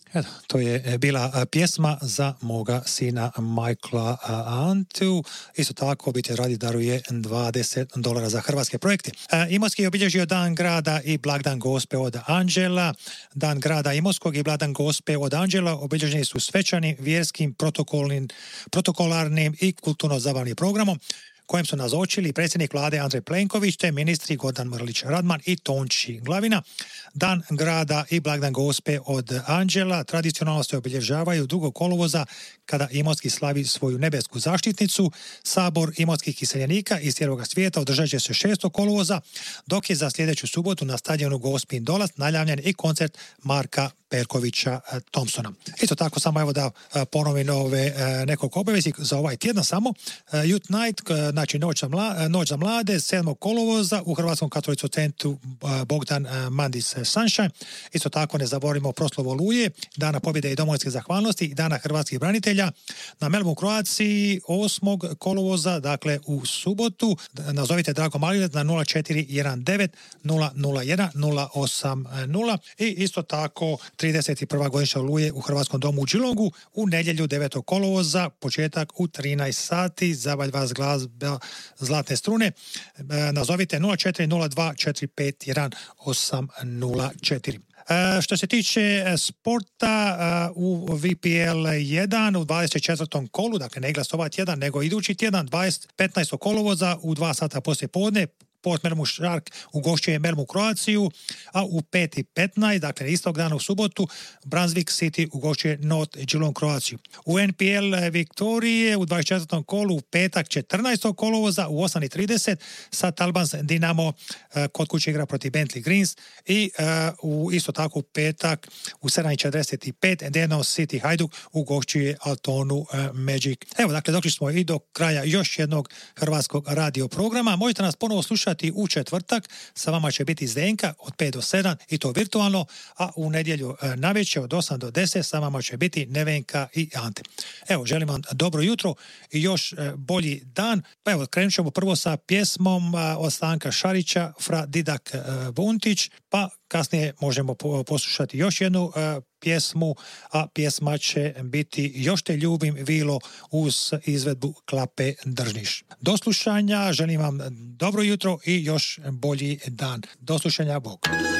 Eto, to je bila pjesma za moga sina Michaela Antu. Isto tako obitelj Radi daruje $20 za hrvatske projekte. Imotski je obilježio Dan grada i blagdan Gospe od Anđela. Dan grada Imotskog i blagdan Gospe od Anđela obilježeni su svečanim, vjerskim, protokolarnim i kulturno-zabavnim programom kojem su nazočili predsjednik vlade Andrej Plenković te ministri Gordan Mrlić Radman i Tonči Glavina. Dan grada i blagdan Gospe od Anđela tradicionalno se obilježavaju 2. kolovoza kada Imotski slavi svoju nebesku zaštitnicu. Sabor imotskih iseljenika iz cijeloga svijeta održat će se 6. kolovoza, dok je za sljedeću subotu na stadionu Gospin Dolac najavljen i koncert Marka Perkovića Thompsona. Isto tako samo evo da ponovim nekoliko obavijesti za ovaj tjedan samo. Youth Night, znači noć za mlade, 7. kolovoza u Hrvatskom katoličkom centru Bogdan Mandis Sunshine. Isto tako ne zaboravimo proslavu Oluje, Dana pobjede i domovinske zahvalnosti i Dana hrvatskih branitelja na Melbourne, Kroaciji 8. kolovoza, dakle u subotu. Nazovite Drago Malilet na 0419 001 080 i isto tako 31. godišnja Oluje u Hrvatskom domu u Geelongu u nedjelju 9. kolovoza, početak u 13 sati, zavalj vas glazba Zlatne strune. Nazovite 0402 451 804. Što se tiče sporta u VPL 1 u 24. kolu, dakle ne glasovat tjedan, nego idući tjedan 15. kolovoza u 2 sata poslije podne, Port Melbourne Shark ugošćuje Melbourne, Kroaciju, a u 5:15, dakle istog dana u subotu, Brunswick City ugošćuje North Geelong, Kroaciju. U NPL Viktorije u 24. kolu u petak 14. kolovoza u 8:30 St. Albans Dinamo kod kuće igra protiv Bentley Greens i isto tako u petak u 7:45 Deno City Hajduk ugošćuje Altonu Magic. Evo, dakle, došli smo i do kraja još jednog hrvatskog radio programa. Možete nas ponovo slušati u četvrtak, sa vama će biti Zdenka od 5 do 7 i to virtualno, a u nedjelju navečer od 8 do 10 sa vama će biti Nevenka i Ante. Evo, želim vam dobro jutro i još bolji dan. Pa evo, krenut ćemo prvo sa pjesmom od Stanka Šarića, Fra Didak Buntić, pa kasnije možemo poslušati još jednu pjesmu, a pjesma će biti Još te ljubim Vilo uz izvedbu Klape Držniš. Do slušanja, želim vam dobro jutro i još bolji dan. Do slušanja, Bog.